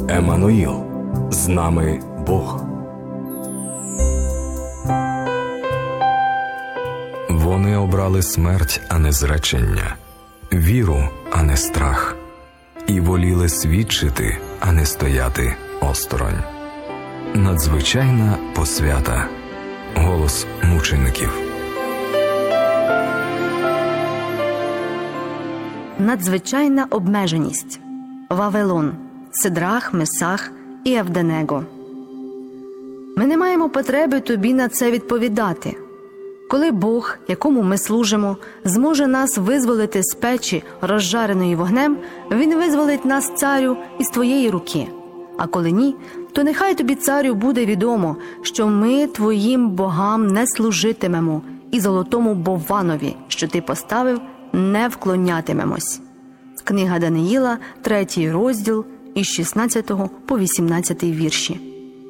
Еммануїл, з нами Бог. Вони обрали смерть, а не зречення, віру, а не страх, і воліли свідчити, а не стояти осторонь. Надзвичайна посвята. Голос мучеників. Надзвичайна обмеженість. Вавилон. Сидрах, Месах і Авденего. Ми не маємо потреби тобі на це відповідати. Коли Бог, якому ми служимо, зможе нас визволити з печі, розжареної вогнем, Він визволить нас, царю, із твоєї руки. А коли ні, то нехай тобі, царю, буде відомо, що ми твоїм богам не служитимемо, і золотому Бовванові, що ти поставив, не вклонятимемось. Книга Даниїла, 3 розділ, із 16 по 18 вірші.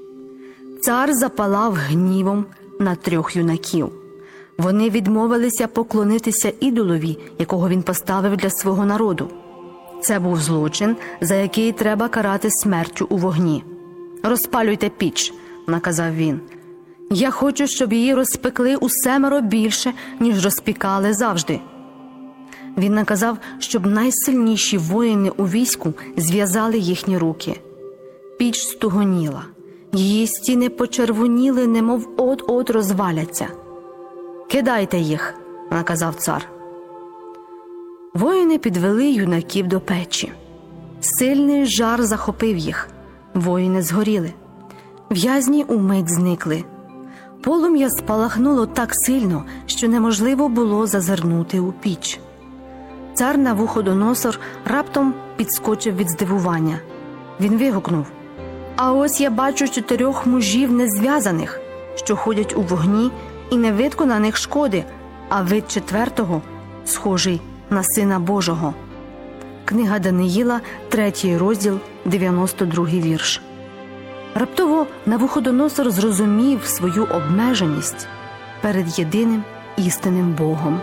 Цар запалав гнівом на 3 юнаків. Вони відмовилися поклонитися ідолові, якого він поставив для свого народу. Це був злочин, за який треба карати смертю у вогні. «Розпалюйте піч», – наказав він. «Я хочу, щоб її розпекли у 7 більше, ніж розпікали завжди». Він наказав, щоб найсильніші воїни у війську зв'язали їхні руки. Піч стугоніла. Її стіни почервоніли, немов от-от розваляться. «Кидайте їх», – наказав цар. Воїни підвели юнаків до печі. Сильний жар захопив їх. Воїни згоріли. В'язні умить зникли. Полум'я спалахнуло так сильно, що неможливо було зазирнути у піч. Цар Навуходоносор раптом підскочив від здивування. Він вигукнув: «А ось я бачу 4 мужів незв'язаних, що ходять у вогні, і не видко на них шкоди, а вид 4-го схожий на Сина Божого». Книга Даниїла, 3 розділ, 92 вірш. Раптово Навуходоносор зрозумів свою обмеженість перед єдиним істинним Богом.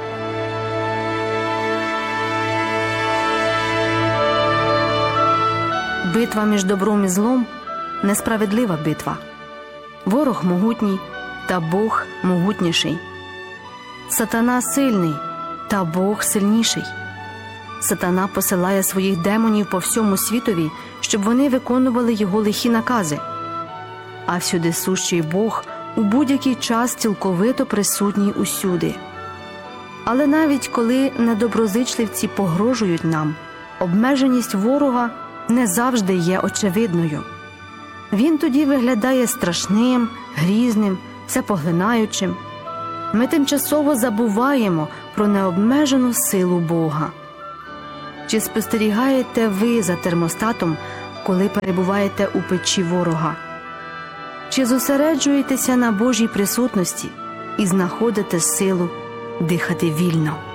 Битва між добром і злом – несправедлива битва. Ворог могутній, та Бог могутніший. Сатана сильний, та Бог сильніший. Сатана посилає своїх демонів по всьому світові, щоб вони виконували його лихі накази. А всюди сущий Бог у будь-який час цілковито присутній усюди. Але навіть коли недоброзичливці погрожують нам, обмеженість ворога не завжди є очевидною. Він тоді виглядає страшним, грізним, всепоглинаючим. Ми тимчасово забуваємо про необмежену силу Бога. Чи спостерігаєте ви за термостатом, коли перебуваєте у печі ворога? Чи зосереджуєтеся на Божій присутності і знаходите силу дихати вільно?